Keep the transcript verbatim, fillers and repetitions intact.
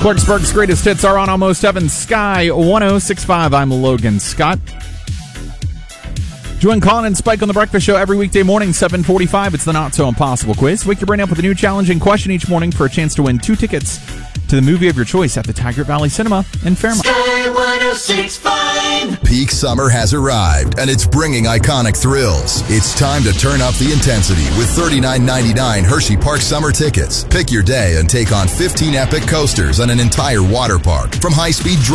Clarksburg's greatest hits are on Almost Heaven, Sky one oh six point five. I'm Logan Scott. Join Colin and Spike on The Breakfast Show every weekday morning, seven forty-five. It's the Not So Impossible quiz. Wake your brain up with a new challenging question each morning for a chance to win two tickets to the movie of your choice at the Taggart Valley Cinema in Fairmont. Sky one oh six point five. Peak summer has arrived, and it's bringing iconic thrills. It's time to turn up the intensity with thirty-nine ninety-nine Hershey Park summer tickets. Pick your day and take on fifteen epic coasters and an entire water park. From high-speed